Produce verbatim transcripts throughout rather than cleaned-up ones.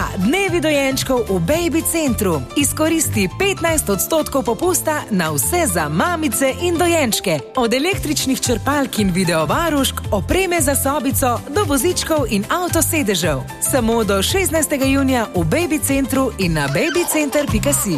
dnevi dojenčkov v Baby centru. Izkoristi petnajst odstotkov popusta na vse za mamice in dojenčke. Od električnih črpalk in videovarušk, opreme za sobico do vozičkov in avtosedežev. Samo do šestnajstega junija v Baby centru in na babycenter pika si.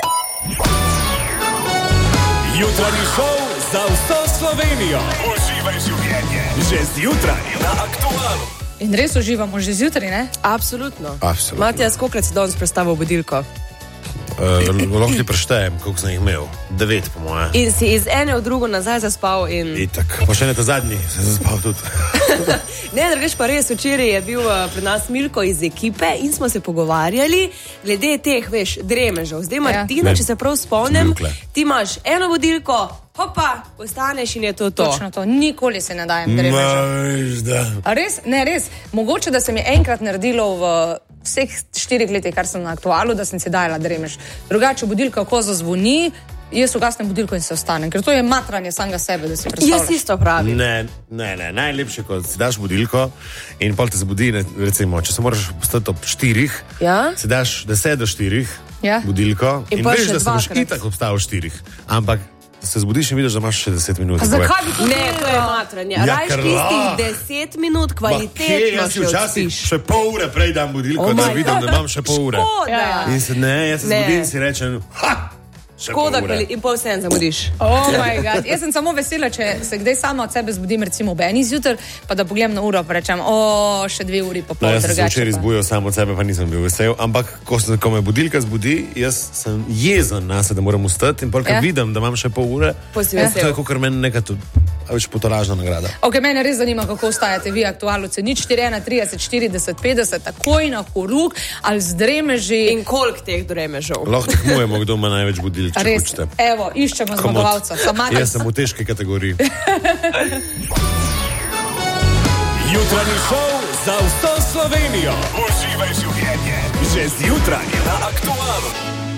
Jutranji šov za vso Slovenijo. Uživaj življenje. Že zjutraj na Aktualu. In res uživamo že zjutraj, ne? Absolutno. Absolutno. Matija, kolikrat si danes predstavil budilko? Uh, lahko ti preštejem, koliko sem jih imel. Devet, po moje. In si iz ene v drugo nazaj zaspal in... Itak. Pa še ne ta zadnji, sem zaspal tudi. Ne, drugač pa res, včeraj je bil pri nas Milko iz ekipe in smo se pogovarjali glede teh, veš, dremežev. Zdaj, Martina, ja. Če se prav spomnim, ti imaš eno budilko, hopa, ostaneš in je to to. Točno to, nikoli se ne dajem dremežev. A res? Ne, res. Mogoče, da se mi enkrat naredilo v vseh štirih letih, kar sem na Aktualu, da sem si dajala dremež. Drugače, budilka ko zazvoni, jaz ugasnem budilko in se ostanem, ker to je matranje samega sebe, da si predstavljaš. Jaz isto pravim. Ne, ne, ne, najlepše, ko si daš budilko in pol te zbudi, ne, recimo, če se moraš postati ob štirih, ja? Si daš deset do štirih ja? budilko in, in veš, da se boš dvakrat. Itak obstal štirih, ampak se zbudiš in vidiš, da imaš še deset minut. Zakaj bi to ne, to je matranje. Ja, Rajš tistih deset minut kvalitetno še odspiš. Še pol ure prej dam budilko, oh da vidim, da imam še pol ure. Škoda. In se ne, jaz se Ne. zbudim in si rečem, ha! Škoda, kvali... in pol vsem zamudiš. Oh my God. Jaz sem samo vesela, če se kdaj sama od sebe zbudim, recimo ob enih zjutraj, pa da pogledam na uro, pa rečem, o, še dve uri pa pol. No, jaz sem se drugače včeraj pa. zbudil sam od sebe, pa nisem bil vesel, ampak ko, sem, ko me budilka zbudi, jaz sem jezen na se, da moram ustati in pol, ko Ja. vidim, da imam še pol ure, Pol si to vesel. je kakor meni neka tu, a več potolažna nagrada. Ok, mene res zanima, kako ostajate vi Aktualovci. Nič štiri ena trideset štirideset petdeset, takoj na horuk ali z dremeži. In koliko teh dremežev? Lahko tekmujemo, kdo ima največ budil, če Res, hočete. evo, iščemo zmagovalca. Samata- Jaz sem v težki kategoriji. Jutranji šov za vso Slovenijo. Uživaj življenje. Že zjutraj na Aktualu.